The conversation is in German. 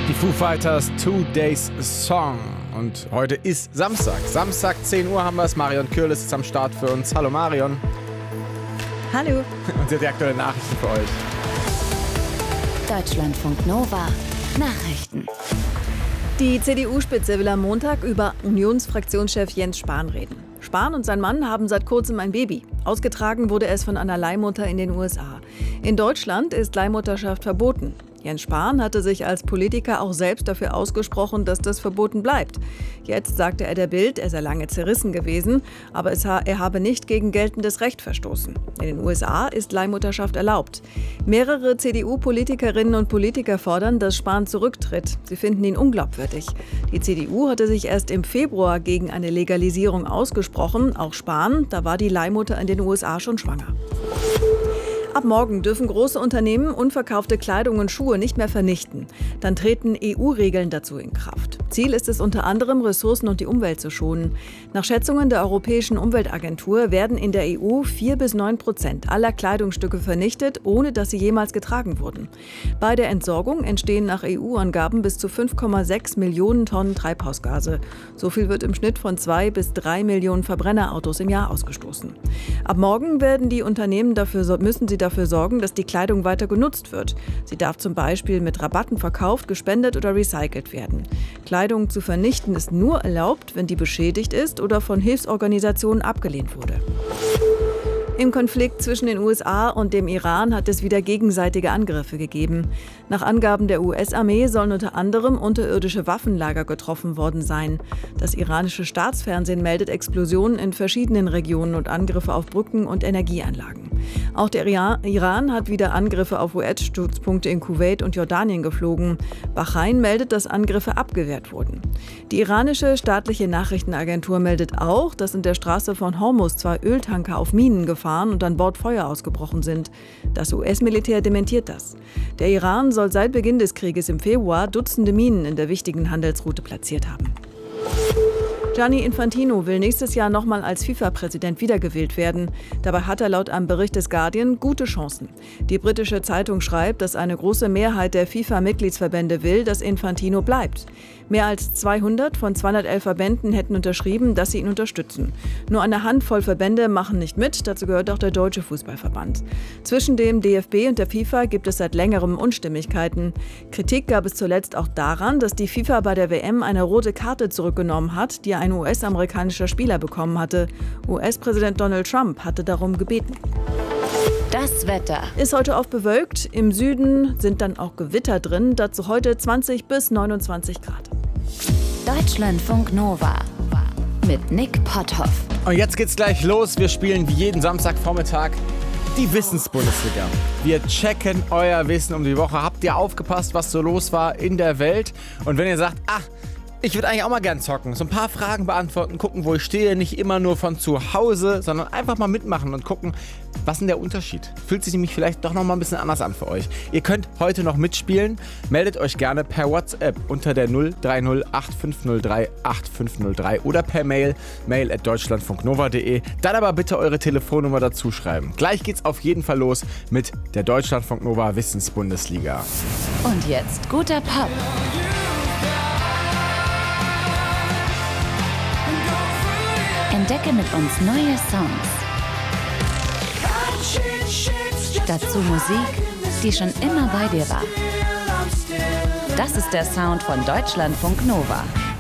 Die Foo Fighters 2 Days Song. Und heute ist Samstag. Samstag 10 Uhr haben wir es. Marion Kürles ist am Start für uns. Hallo Marion. Hallo. Und sie hat die aktuellen Nachrichten für euch. Deutschlandfunk Nova. Nachrichten. Die CDU-Spitze will am Montag über Unionsfraktionschef Jens Spahn reden. Spahn und sein Mann haben seit kurzem ein Baby. Ausgetragen wurde es von einer Leihmutter in den USA. In Deutschland ist Leihmutterschaft verboten. Jens Spahn hatte sich als Politiker auch selbst dafür ausgesprochen, dass das verboten bleibt. Jetzt sagte er der Bild, er sei lange zerrissen gewesen, aber er habe nicht gegen geltendes Recht verstoßen. In den USA ist Leihmutterschaft erlaubt. Mehrere CDU-Politikerinnen und Politiker fordern, dass Spahn zurücktritt. Sie finden ihn unglaubwürdig. Die CDU hatte sich erst im Februar gegen eine Legalisierung ausgesprochen, auch Spahn, da war die Leihmutter in den USA schon schwanger. Ab morgen dürfen große Unternehmen unverkaufte Kleidung und Schuhe nicht mehr vernichten. Dann treten EU-Regeln dazu in Kraft. Ziel ist es unter anderem, Ressourcen und die Umwelt zu schonen. Nach Schätzungen der Europäischen Umweltagentur werden in der EU 4-9% aller Kleidungsstücke vernichtet, ohne dass sie jemals getragen wurden. Bei der Entsorgung entstehen nach EU-Angaben bis zu 5,6 Millionen Tonnen Treibhausgase. So viel wird im Schnitt von 2 bis 3 Millionen Verbrennerautos im Jahr ausgestoßen. Ab morgen werden die Unternehmen müssen sie dafür sorgen, dass die Kleidung weiter genutzt wird. Sie darf zum Beispiel mit Rabatten verkauft, gespendet oder recycelt werden. Kleidung zu vernichten ist nur erlaubt, wenn die beschädigt ist oder von Hilfsorganisationen abgelehnt wurde. Im Konflikt zwischen den USA und dem Iran hat es wieder gegenseitige Angriffe gegeben. Nach Angaben der US-Armee sollen unter anderem unterirdische Waffenlager getroffen worden sein. Das iranische Staatsfernsehen meldet Explosionen in verschiedenen Regionen und Angriffe auf Brücken und Energieanlagen. Auch der Iran hat wieder Angriffe auf US-Stützpunkte in Kuwait und Jordanien geflogen. Bahrain meldet, dass Angriffe abgewehrt wurden. Die iranische staatliche Nachrichtenagentur meldet auch, dass in der Straße von Hormuz 2 Öltanker auf Minen gefahren und an Bord Feuer ausgebrochen sind. Das US-Militär dementiert das. Der Iran soll seit Beginn des Krieges im Februar Dutzende Minen in der wichtigen Handelsroute platziert haben. Gianni Infantino will nächstes Jahr nochmal als FIFA-Präsident wiedergewählt werden. Dabei hat er laut einem Bericht des Guardian gute Chancen. Die britische Zeitung schreibt, dass eine große Mehrheit der FIFA-Mitgliedsverbände will, dass Infantino bleibt. Mehr als 200 von 211 Verbänden hätten unterschrieben, dass sie ihn unterstützen. Nur eine Handvoll Verbände machen nicht mit, dazu gehört auch der Deutsche Fußballverband. Zwischen dem DFB und der FIFA gibt es seit längerem Unstimmigkeiten. Kritik gab es zuletzt auch daran, dass die FIFA bei der WM eine rote Karte zurückgenommen hat, die ein US-amerikanischer Spieler bekommen hatte. US-Präsident Donald Trump hatte darum gebeten. Das Wetter. Ist heute oft bewölkt. Im Süden sind dann auch Gewitter drin. Dazu heute 20 bis 29 Grad. Deutschlandfunk Nova. Mit Nick Potthoff. Und jetzt geht's gleich los. Wir spielen wie jeden Samstagvormittag die Wissensbundesliga. Wir checken euer Wissen um die Woche. Habt ihr aufgepasst, was so los war in der Welt? Und wenn ihr sagt, ich würde eigentlich auch mal gern zocken, so ein paar Fragen beantworten, gucken, wo ich stehe, nicht immer nur von zu Hause, sondern einfach mal mitmachen und gucken, was ist denn der Unterschied? Fühlt sich nämlich vielleicht doch noch mal ein bisschen anders an für euch. Ihr könnt heute noch mitspielen, meldet euch gerne per WhatsApp unter der 030 8503 8503 oder per mail@deutschlandfunknova.de. Dann aber bitte eure Telefonnummer dazu schreiben. Gleich geht's auf jeden Fall los mit der Deutschlandfunk Nova Wissensbundesliga. Und jetzt guter Pop. Entdecke mit uns neue Songs. Dazu Musik, die schon immer bei dir war. Das ist der Sound von Deutschlandfunk Nova.